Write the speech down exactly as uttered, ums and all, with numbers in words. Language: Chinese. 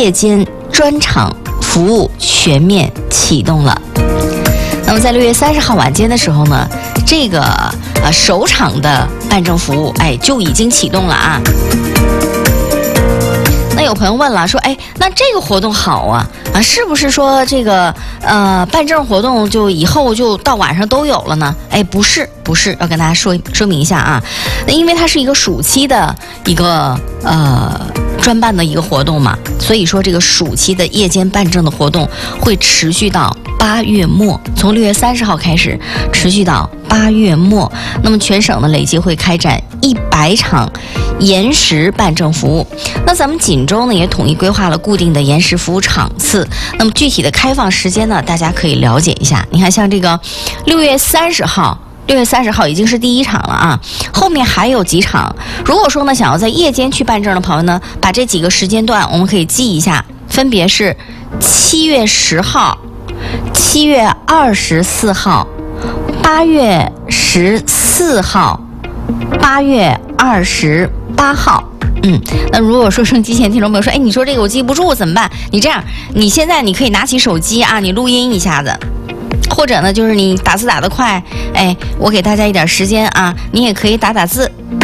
夜间专场服务全面启动了。那么在六月三十号晚间的时候呢，这个呃首场的办证服务，哎，就已经启动了啊。那有朋友问了，说，哎，那这个活动好啊，啊，是不是说这个呃办证活动就以后就到晚上都有了呢？哎，不是，不是，要跟大家说说明一下啊。那因为它是一个暑期的一个呃专办的一个活动嘛，所以说这个暑期的夜间办证的活动会持续到八月末，从六月三十号开始，持续到八月末。那么全省呢累计会开展一百场延时办证服务。那咱们锦州呢也统一规划了固定的延时服务场次。那么具体的开放时间呢，大家可以了解一下。你看，像这个六月三十号。六月三十号已经是第一场了啊，后面还有几场。如果说呢想要在夜间去办证的朋友呢，把这几个时间段我们可以记一下，分别是七月十号、七月二十四号、八月十四号、八月二十八号。嗯，那如果说剩机前听众朋友说，哎，你说这个我记不住怎么办？你这样，你现在你可以拿起手机啊，你录音一下子。或者呢，就是你打字打得快，哎，我给大家一点时间啊，你也可以打打字，